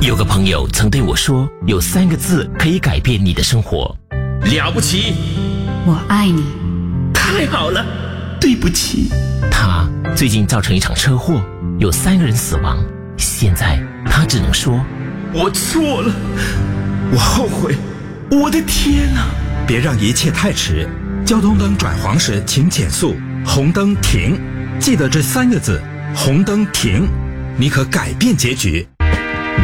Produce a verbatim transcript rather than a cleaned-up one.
有个朋友曾对我说，有三个字可以改变你的生活。 了不起， 我爱你。 太好了， 对不起，他最近造成一场车祸，有三个人死亡。现在他只能说， 我错了，我后悔。我的天啊！ 别让一切太迟，交通灯转黄时请减速，红灯停。记得这三个字，红灯停，你可改变结局。